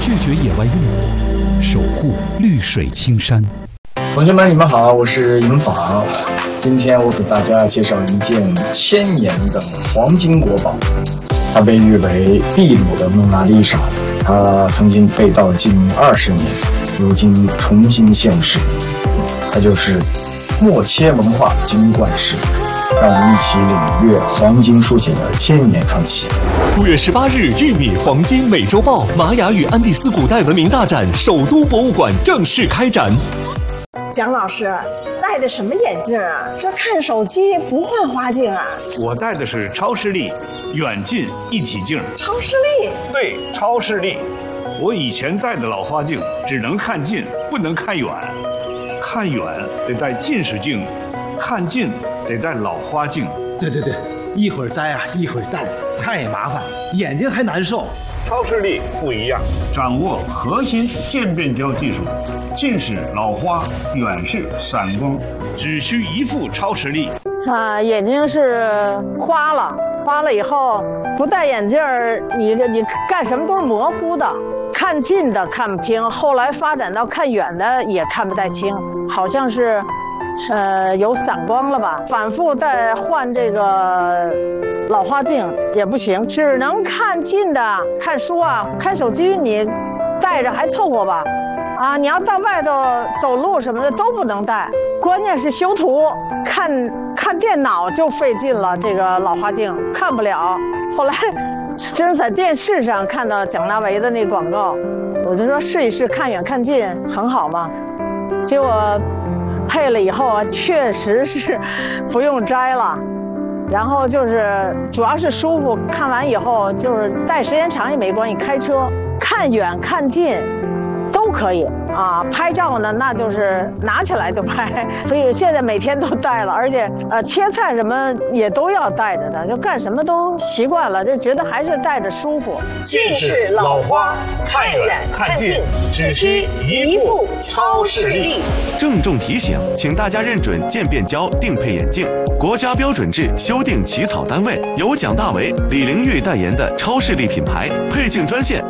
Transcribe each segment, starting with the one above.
拒绝野外用火，守护绿水青山。 同学们，你们好，我是银坊。今天我给大家介绍一件1000年的黄金国宝，它被誉为秘鲁的蒙娜丽莎。它曾经被盗近20年，如今重新现世。它就是默切文化金冠石。让我们一起领略黄金书写的1000年传奇。 5月18日，玉米黄金美洲豹玛雅与安第斯古代文明大展首都博物馆正式开展。 蒋老师戴的什么眼镜啊？这看手机不换花镜啊？ 我戴的是超视力远近一体镜。 超视力？ 对，超视力。我以前戴的老花镜只能看近，不能看远。看远得戴近视镜，看近得戴老花镜。 对，一会儿摘啊，一会儿戴，太麻烦，眼睛还难受。 超视力不一样，掌握核心渐变焦技术，近视、老花、远视、散光，只需一副超视力。 眼睛是花了以后不戴眼镜儿，你干什么都是模糊的，看近的看不清，后来发展到看远的也看不太清，好像是。有散光了吧？反复再换这个老花镜也不行，只能看近的，看书啊，看手机你戴着还凑合吧？啊，你要到外头走路什么的都不能戴。关键是修图，看电脑就费劲了，这个老花镜看不了。后来真是在电视上看到蒋大为的那广告，我就说试一试看远看近很好嘛，结果。配了以后啊，确实是不用摘了，然后就是主要是舒服。看完以后就是戴时间长也没关系，开车看远看近都可以啊。拍照呢，那就是拿起来就拍，所以现在每天都戴了，而且切菜什么也都要戴着的，就干什么都习惯了，就觉得还是戴着舒服。 近视、老花，看远看近，只需一副超视力。 郑重提醒，请大家认准渐变焦定配眼镜，国家标准制修订起草单位由蒋大为、李玲玉代言的超视力品牌，配镜专线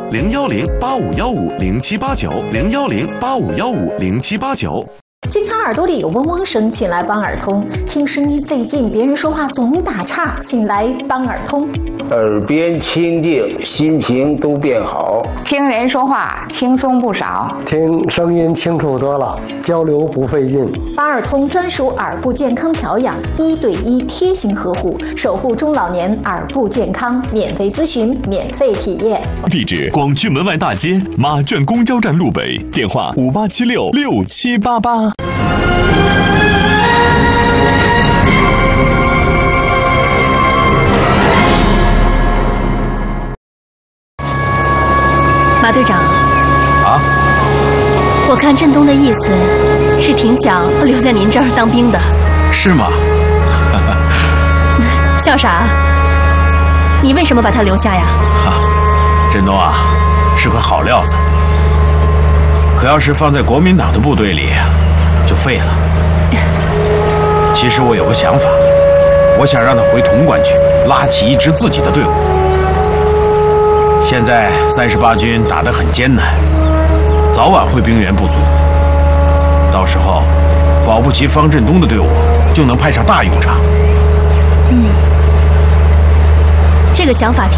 010-8515-0789，010-8515-0789。 经常耳朵里有嗡嗡声，请来邦耳通；听声音费劲，别人说话总打岔，请来邦耳通。 耳边清静，心情都变好。 听人说话轻松不少， 听声音清楚多了，交流不费劲。 邦耳通专属耳部健康调养，1对1贴心呵护，守护中老年耳部健康，免费咨询，免费体验。 地址：广渠门外大街马圈公交站路北，电话58766788。 马队长啊， 我看振东的意思是挺想留在您这儿当兵的， 是吗？ 笑啥？你为什么把他留下呀？ 振东啊，是块好料子，可要是放在国民党的部队里就废了。其实我有个想法，我想让他回潼关去，拉起一支自己的队伍。现在38军打得很艰难，早晚会兵源不足，到时候保不齐方振东的队伍就能派上大用场。 这个想法挺